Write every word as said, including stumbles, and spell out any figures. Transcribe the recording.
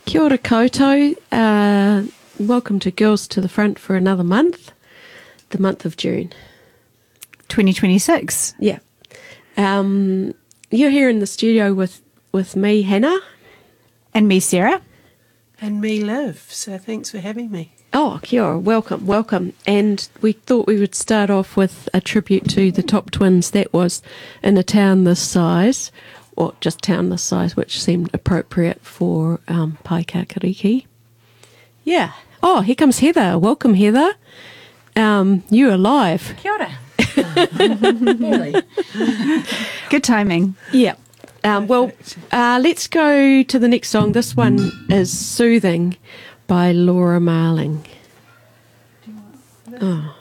Kia ora koutou. Uh, welcome to Girls to the Front for another month, the month of June. twenty twenty-six. Yeah. Um, you're here in the studio with, with me, Hannah. And me, Sarah. And me, Liv. So thanks for having me. Oh, kia ora. Welcome, welcome. And we thought we would start off with a tribute to the top twins. That was in a town this size, or just town this size, which seemed appropriate for um, Pai Kakariki. Yeah. Oh, here comes Heather. Welcome, Heather. Um, you're alive. Kia ora. Really? Good timing. Yeah. Um, well, uh, let's go to the next song. This one is Soothing by Laura Marling. Oh.